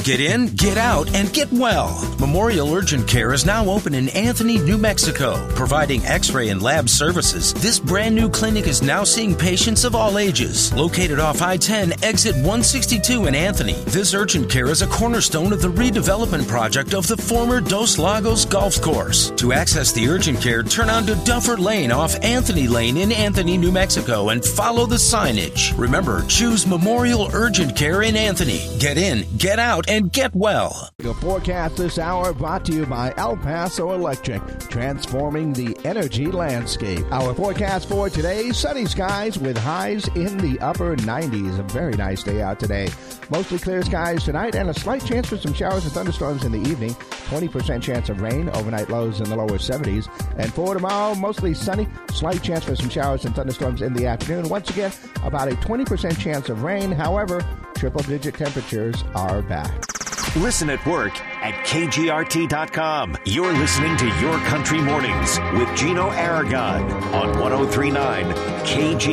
Get in, get out, and get well. Memorial Urgent Care is now open in Anthony, New Mexico, providing x-ray and lab services. This brand new clinic is now seeing patients of all ages. Located off I-10, exit 162 in Anthony, this urgent care is a cornerstone of the redevelopment project of the former Dos Lagos Golf Course. To access the urgent care, turn onto Duffer Lane off Anthony Lane in Anthony, New Mexico, and follow the signage. Remember, choose Memorial Urgent Care in Anthony. Get in, get out, and get well. Your forecast this hour brought to you by El Paso Electric, transforming the energy landscape. Our forecast for today, sunny skies with highs in the upper 90s. A very nice day out today. Mostly clear skies tonight and a slight chance for some showers and thunderstorms in the evening. 20% chance of rain, overnight lows in the lower 70s. And for tomorrow, mostly sunny, slight chance for some showers and thunderstorms in the afternoon. Once again, about a 20% chance of rain. However, triple-digit temperatures are back. Listen at work at KGRT.com. You're listening to Your Country Mornings with Gino Aragon on 103.9 KG.